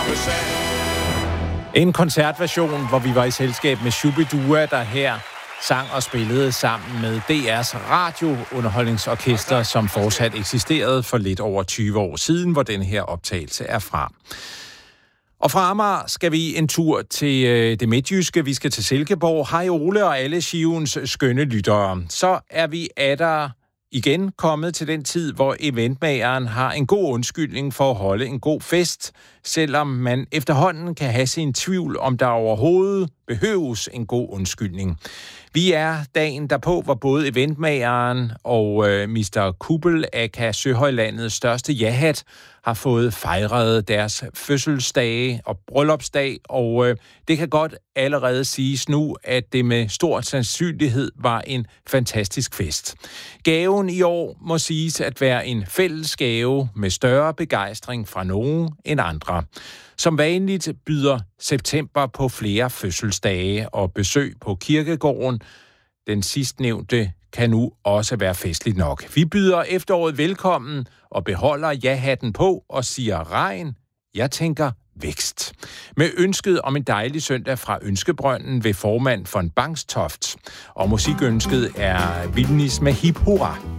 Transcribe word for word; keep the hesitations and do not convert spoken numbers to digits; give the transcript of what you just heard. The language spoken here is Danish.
En koncertversion, hvor vi var i selskab med Shubidua, der her sang og spillede sammen med D R's radiounderholdningsorkester, som fortsat eksisterede for lidt over tyve år siden, hvor den her optagelse er fra. Og fra Amager skal vi en tur til øh, det midtjyske. Vi skal til Silkeborg. Hej Ole og alle Shivens skønne lyttere. Så er vi atter igen kommet til den tid, hvor eventmageren har en god undskyldning for at holde en god fest, selvom man efterhånden kan have sin tvivl, om der overhovedet behøves en god undskyldning. Vi er dagen derpå, hvor både eventmageren og øh, mister Kuppel, aka Søhøjlandets største jahat, har fået fejret deres fødselsdage og bryllupsdag, og øh, det kan godt allerede siges nu, at det med stor sandsynlighed var en fantastisk fest. Gaven i år må siges at være en fælles gave med større begejstring fra nogen end andre. Som vanligt byder september på flere fødselsdage og besøg på kirkegården. Den sidstnævnte kan nu også være festligt nok. Vi byder efteråret velkommen og beholder ja-hatten på og siger regn. Jeg tænker vækst. Med ønsket om en dejlig søndag fra Ønskebrønden ved formand von Bangstoft. Og musikønsket er Vildnis med Hip Hurra.